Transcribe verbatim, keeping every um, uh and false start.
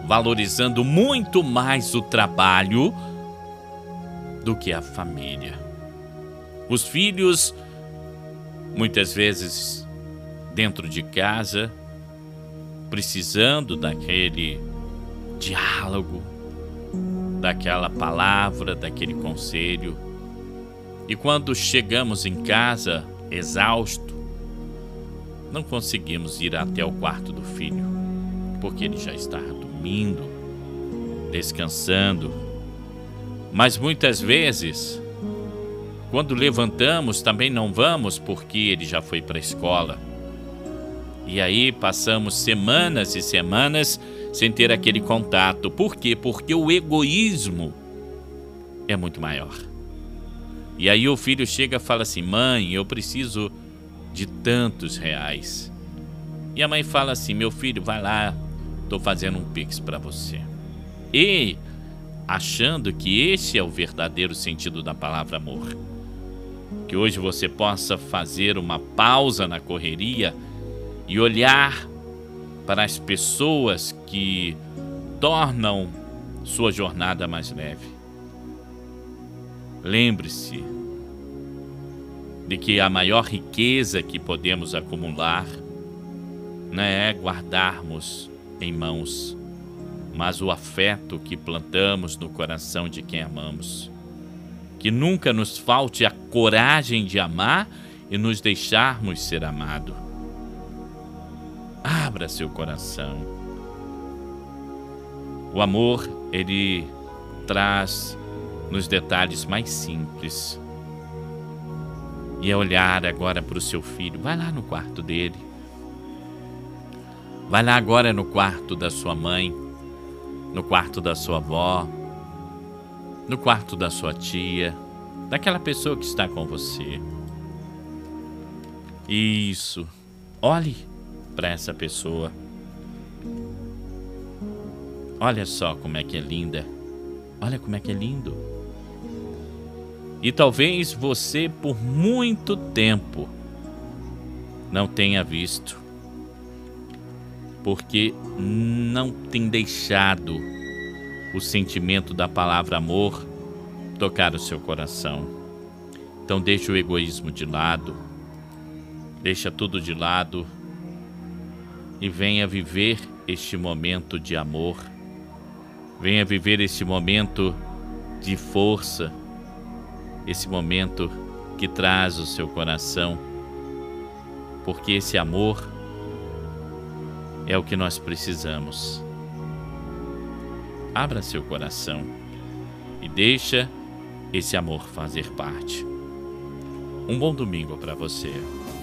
valorizando muito mais o trabalho do que a família. Os filhos, muitas vezes, dentro de casa, precisando daquele diálogo, daquela palavra, daquele conselho. E quando chegamos em casa, exausto, não conseguimos ir até o quarto do filho, porque ele já está dormindo, descansando. Mas muitas vezes, quando levantamos, também não vamos porque ele já foi para a escola. E aí passamos semanas e semanas sem ter aquele contato. Por quê? Porque o egoísmo é muito maior. E aí o filho chega e fala assim: mãe, eu preciso de tantos reais. E a mãe fala assim: meu filho, vai lá, estou fazendo um pix para você. E achando que esse é o verdadeiro sentido da palavra amor. Que hoje você possa fazer uma pausa na correria e olhar para as pessoas que tornam sua jornada mais leve. Lembre-se de que a maior riqueza que podemos acumular não é guardarmos em mãos, mas o afeto que plantamos no coração de quem amamos. Que nunca nos falte a coragem de amar e nos deixarmos ser amado. Abra seu coração. O amor, ele traz nos detalhes mais simples. E é olhar agora para o seu filho. Vai lá no quarto dele. Vai lá agora no quarto da sua mãe, no quarto da sua avó, no quarto da sua tia, daquela pessoa que está com você. Isso. Olhe para essa pessoa. Olha só como é que é linda. Olha como é que é lindo. E talvez você por muito tempo não tenha visto, porque não tem deixado o sentimento da palavra amor tocar o seu coração. Então deixa o egoísmo de lado, deixa tudo de lado e venha viver este momento de amor, venha viver este momento de força, esse momento que traz o seu coração, porque esse amor é o que nós precisamos. Abra seu coração e deixa esse amor fazer parte. Um bom domingo para você.